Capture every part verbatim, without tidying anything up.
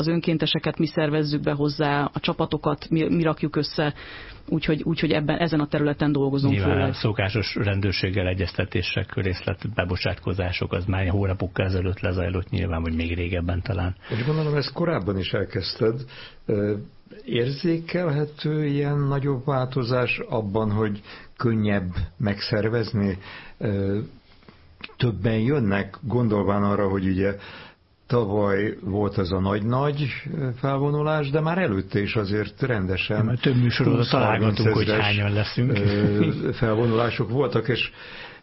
az önkénteseket mi szervezzük be hozzá, a csapatokat mi, mi rakjuk össze, úgyhogy, úgyhogy ebben, ezen a területen dolgozunk. Nyilván főleg. szokásos rendőrséggel egyeztetések, részletbebocsátkozások, az már hónapokkal ezelőtt lezajlott nyilván, vagy még régebben talán. És gondolom, ezt korábban is elkezdted. Érzékelhető ilyen nagyobb változás abban, hogy könnyebb megszervezni? Többen jönnek, gondolván arra, hogy ugye tavaly volt az a nagy-nagy felvonulás, de már előtte is azért rendesen. Ja, több műsorról találgatunk, hogy hányan leszünk. Felvonulások voltak, és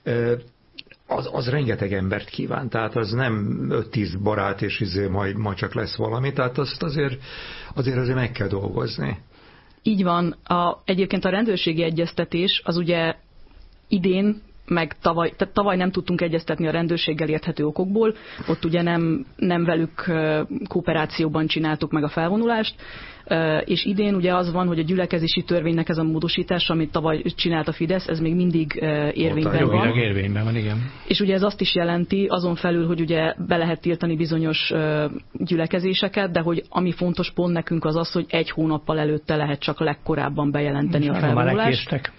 az, az rengeteg embert kíván, tehát az nem öt-tíz barát, és izé majd, majd csak lesz valami, tehát azt azért, azért azért meg kell dolgozni. Így van. A, egyébként a rendőrségi egyeztetés az ugye idén, meg tavaly, tehát tavaly nem tudtunk egyeztetni a rendőrséggel érthető okokból, ott ugye nem, nem velük kooperációban csináltuk meg a felvonulást, és idén ugye az van, hogy a gyülekezési törvénynek ez a módosítás, amit tavaly csinált a Fidesz, ez még mindig érvényben van. Jogilag érvényben van, igen. És ugye ez azt is jelenti, azon felül, hogy ugye be lehet tiltani bizonyos gyülekezéseket, de hogy ami fontos pont nekünk az az, hogy egy hónappal előtte lehet csak legkorábban bejelenteni a felvonulást.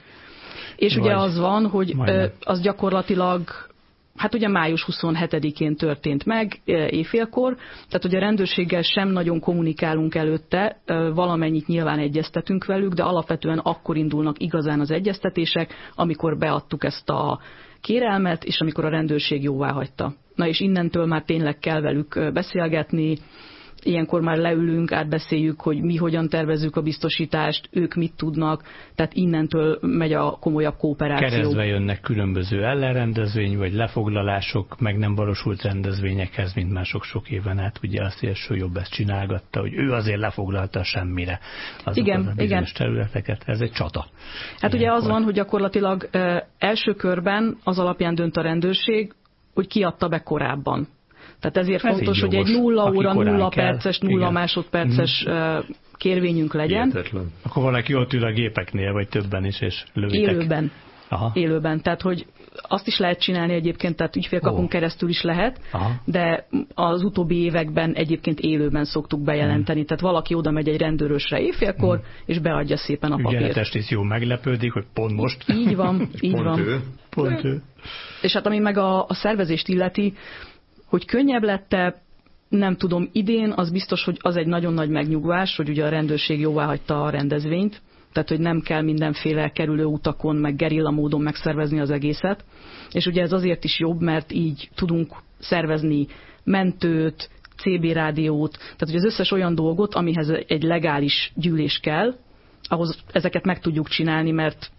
És ugye az van, hogy Majdnem. az gyakorlatilag, hát ugye május huszonhetedikén történt meg éjfélkor, tehát ugye a rendőrséggel sem nagyon kommunikálunk előtte, valamennyit nyilván egyeztetünk velük, de alapvetően akkor indulnak igazán az egyeztetések, amikor beadtuk ezt a kérelmet, és amikor a rendőrség jóvá hagyta. Na és innentől már tényleg kell velük beszélgetni, ilyenkor már leülünk, átbeszéljük, hogy mi hogyan tervezzük a biztosítást, ők mit tudnak, tehát innentől megy a komolyabb kooperáció. Keresztbe jönnek különböző ellenrendezvény, vagy lefoglalások, meg nem valósult rendezvényekhez, mint már sok-sok éven át. Ugye azt első jobb ezt csinálgatta, hogy ő azért lefoglalta semmire azokat igen, a bizonyos igen. területeket. Ez egy csata. Hát ilyenkor. Ugye az van, hogy gyakorlatilag ö, első körben az alapján dönt a rendőrség, hogy ki adta be korábban. Tehát ezért ez fontos, hogy egy nulla óra, nulla perces, nulla másodperces mm. kérvényünk legyen. Hihetetlen. Akkor valaki ott ül a gépeknél, vagy többen is, és lövitek. Élőben. Aha. Élőben. Tehát, hogy azt is lehet csinálni egyébként, tehát ügyfélkapunk oh. keresztül is lehet, Aha. de az utóbbi években egyébként élőben szoktuk bejelenteni. Mm. Tehát valaki oda megy egy rendőrösre éjfélkor, mm. és beadja szépen a papírt. Ügyeletes tiszt jól meglepődik, hogy pont most. Így van, így pont van. Ő. Pont ő. És hát ami meg a, a szervezést illeti, hogy könnyebb lett-e, nem tudom, idén, az biztos, hogy az egy nagyon nagy megnyugvás, hogy ugye a rendőrség jóvá hagyta a rendezvényt, tehát hogy nem kell mindenféle kerülő utakon, meg gerilla módon megszervezni az egészet. És ugye ez azért is jobb, mert így tudunk szervezni mentőt, cé bé rádiót, tehát hogy az összes olyan dolgot, amihez egy legális gyűlés kell, ahhoz ezeket meg tudjuk csinálni, mert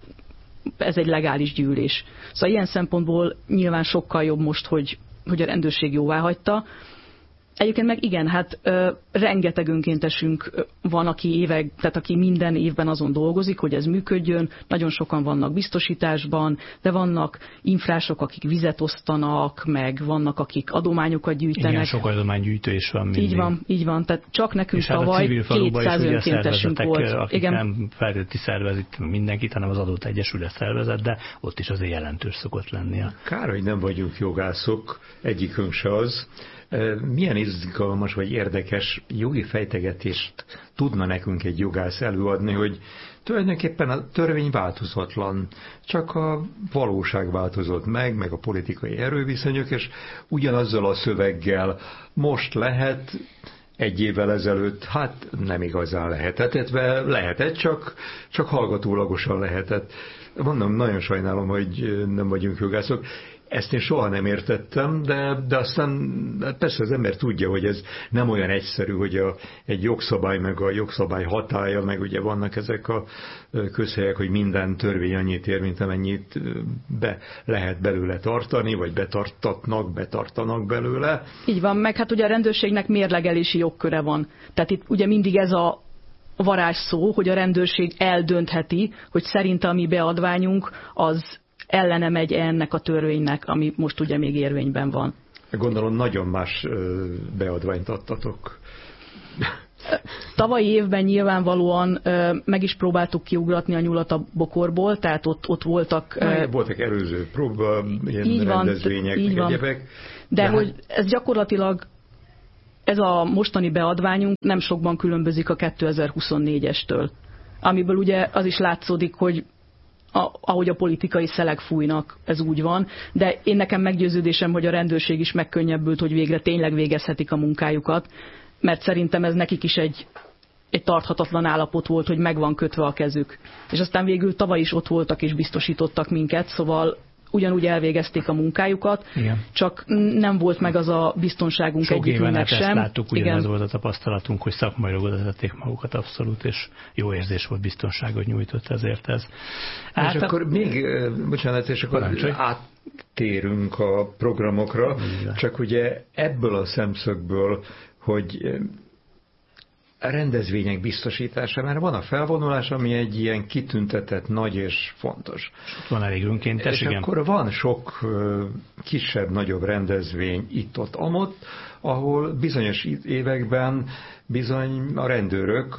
ez egy legális gyűlés. Szóval ilyen szempontból nyilván sokkal jobb most, hogy hogy a rendőrség jóvá hagyta. Egyébként meg igen, hát ö, rengeteg önkéntesünk van, aki évek, tehát aki minden évben azon dolgozik, hogy ez működjön. Nagyon sokan vannak biztosításban, de vannak infrások, akik vizet osztanak, meg vannak, akik adományokat gyűjtenek. Igen, sok adománygyűjtő is van mindig. Így van, így van. Tehát csak nekünk tavaly kétszáz önkéntesünk volt. Akik igen. nem feltétlenül szervezik mindenkit, hanem az adott egyesület szervezet, de ott is azért jelentős szokott lenni. Kár, hogy nem vagyunk jogászok, egyikünk se az. Milyen izgalmas vagy érdekes jogi fejtegetést tudna nekünk egy jogász előadni, hogy tulajdonképpen a törvény változatlan, csak a valóság változott meg, meg a politikai erőviszonyok, és ugyanazzal a szöveggel most lehet, egy évvel ezelőtt, hát nem igazán lehetett, illetve lehetett, csak, csak hallgatólagosan lehetett. Mondom, nagyon sajnálom, hogy nem vagyunk jogászok. Ezt én soha nem értettem, de, de aztán persze az ember tudja, hogy ez nem olyan egyszerű, hogy a, egy jogszabály, meg a jogszabály hatálya, meg ugye vannak ezek a közhelyek, hogy minden törvény annyit ér, mint amennyit be lehet belőle tartani, vagy betartatnak, betartanak belőle. Így van, meg hát ugye a rendőrségnek mérlegelési jogköre van. Tehát itt ugye mindig ez a varázsszó, hogy a rendőrség eldöntheti, hogy szerinte a mi beadványunk az ellene megy ennek a törvénynek, ami most ugye még érvényben van. Gondolom nagyon más beadványt adtatok. Tavalyi évben nyilvánvalóan meg is próbáltuk kiugratni a nyulat a bokorból, tehát ott, ott voltak... Na, voltak előző próba, ilyen így rendezvények, van, így van. egyebek. De, de hát... hogy ez gyakorlatilag ez a mostani beadványunk nem sokban különbözik a kétezer-huszonnégyestől, amiből ugye az is látszódik, hogy a, ahogy a politikai szelek fújnak, ez úgy van, de én nekem meggyőződésem, hogy a rendőrség is megkönnyebbült, hogy végre tényleg végezhetik a munkájukat, mert szerintem ez nekik is egy, egy tarthatatlan állapot volt, hogy meg van kötve a kezük. És aztán végül tavaly is ott voltak és biztosítottak minket, szóval ugyanúgy elvégezték a munkájukat, igen. Csak nem volt meg az a biztonságunk sok egyikünknek sem. Ezt láttuk, ugyanez volt a tapasztalatunk, hogy szakmailag odatették magukat abszolút, és jó érzés volt, biztonságot nyújtott ezért ez. Hát és a... akkor még, bocsánat, és akkor parancsolj. Áttérünk a programokra, igen. Csak ugye ebből a szemszögből, hogy a rendezvények biztosítása, mert van a felvonulás, ami egy ilyen kitüntetett, nagy és fontos. Van elég önkéntes, és igen. akkor van sok kisebb-nagyobb rendezvény itt-ott, amott, ahol bizonyos években bizony a rendőrök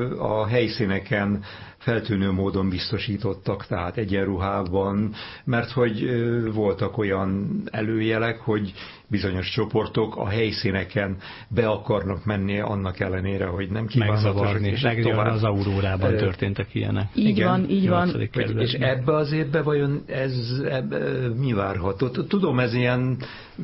a helyszíneken feltűnő módon biztosítottak, tehát egyenruhában, mert hogy voltak olyan előjelek, hogy bizonyos csoportok a helyszíneken be akarnak menni annak ellenére, hogy nem kívánatosak. És tovább. Az Aurórában történtek ilyenek. Így igen, van, így van. És ebbe az évben vajon ez ebbe, mi várható? Tudom, ez ilyen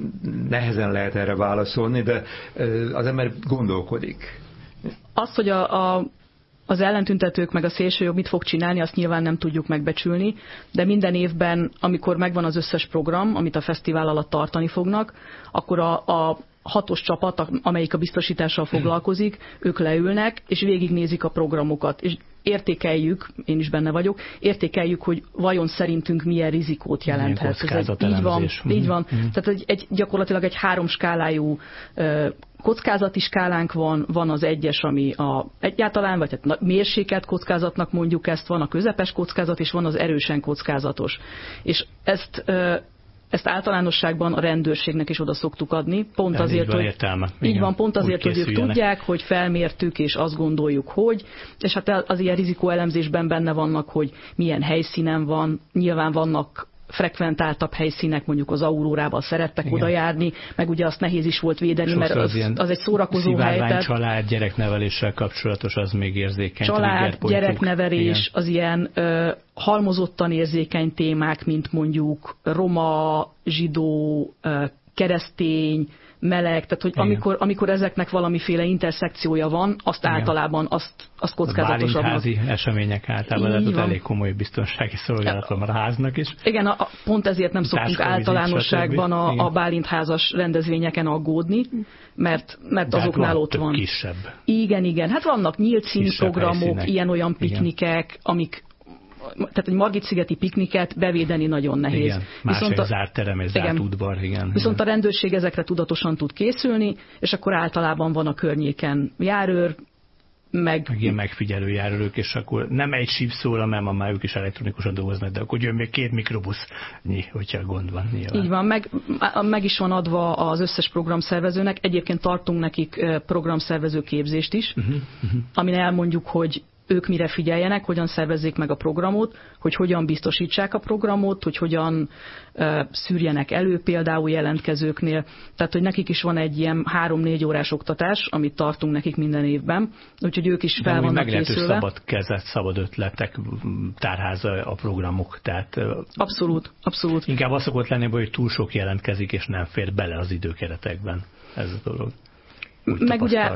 nehezen lehet erre válaszolni, de az ember gondolkodik. Az, hogy a, a, az ellentüntetők meg a szélsőjobb mit fog csinálni, azt nyilván nem tudjuk megbecsülni, de minden évben, amikor megvan az összes program, amit a fesztivál alatt tartani fognak, akkor a, a hatos csapat, amelyik a biztosítással foglalkozik, ők leülnek, és végignézik a programokat, és értékeljük, én is benne vagyok, értékeljük, hogy vajon szerintünk milyen rizikót jelenthet. Ez egy, így van, így van. Mm. Tehát egy, egy, gyakorlatilag egy három skálájú uh, kockázati skálánk van, van az egyes, ami a egyáltalán, vagy hát mérsékelt kockázatnak mondjuk ezt, van a közepes kockázat, és van az erősen kockázatos. És ezt uh, Ezt általánosságban a rendőrségnek is oda szoktuk adni, pont de azért, hogy értelme. így Igen, van, pont azért, hogy ők tudják, hogy felmértük, és azt gondoljuk, hogy, és hát az ilyen rizikóelemzésben benne vannak, hogy milyen helyszínen van, nyilván vannak frekventáltabb helyszínek, mondjuk az Aurórában szerettek igen. oda járni, meg ugye azt nehéz is volt védeni, sokszor mert az, az egy szórakozó hely. Tehát család, gyerekneveléssel kapcsolatos, az még érzékeny. Család, gyereknevelés, igen. az ilyen ö, halmozottan érzékeny témák, mint mondjuk roma, zsidó, ö, keresztény, meleg, tehát hogy amikor, amikor ezeknek valamiféle interszekciója van, azt igen. általában azt, azt kockázatosabbnak. A bálintházi események általában, tehát elég komoly biztonsági szolgálat van a háznak is. Igen, a, a, pont ezért nem szoktunk általánosságban a, a bálintházas rendezvényeken aggódni, mert, mert azoknál ott van. Kisebb. Igen, igen. Hát vannak nyílt színprogramok, ilyen-olyan piknikek, igen. amik tehát egy Margit-szigeti pikniket bevédeni nagyon nehéz. Igen, más egy zárt terem, egy zárt udvar, igen. Viszont a rendőrség ezekre tudatosan tud készülni, és akkor általában van a környéken járőr, meg... meg ilyen megfigyelő járőrök, és akkor nem egy sípszóra, mert ma már ők is elektronikusan dolgoznak, de akkor jön még két mikrobusz, hogyha gond van. Nyilván. Így van, meg, meg is van adva az összes programszervezőnek, egyébként tartunk nekik programszervező képzést is, uh-huh, uh-huh. amin elmondjuk, hogy ők mire figyeljenek, hogyan szervezzék meg a programot, hogy hogyan biztosítsák a programot, hogy hogyan uh, szűrjenek elő például jelentkezőknél. Tehát, hogy nekik is van egy ilyen három-négy órás oktatás, amit tartunk nekik minden évben, úgyhogy ők is fel vannak készülve. Szabad kezet, szabad ötletek, tárháza a programok. Tehát, abszolút, abszolút. Inkább az szokott lenni, hogy túl sok jelentkezik, és nem fér bele az időkeretekben ez a dolog. Meg ugye,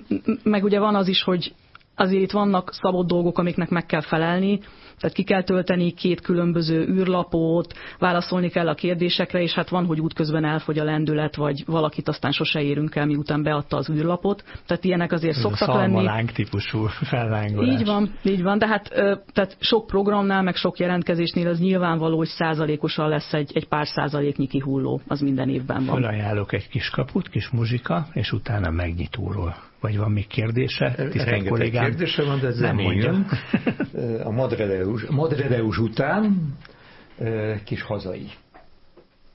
meg ugye van az is, hogy azért itt vannak szabott dolgok, amiknek meg kell felelni, tehát ki kell tölteni két különböző űrlapot, válaszolni kell a kérdésekre, és hát van, hogy útközben elfogy a lendület, vagy valakit aztán sose érünk el, miután beadta az űrlapot. Tehát ilyenek azért ez szoktak a lenni. szalmalánk típusú fellángolás. Így van, így van, de hát tehát sok programnál, meg sok jelentkezésnél az nyilvánvaló, hogy százalékosan lesz egy, egy pár százaléknyi kihulló, az minden évben van. Felajánlok egy kis kaput, kis muzsika, és utána megnyitóról. Vagy van még kérdése? Rengeteg kollégám? Kérdése van, de ez nem mondja. A Madredeus, Madredeus után kis hazai.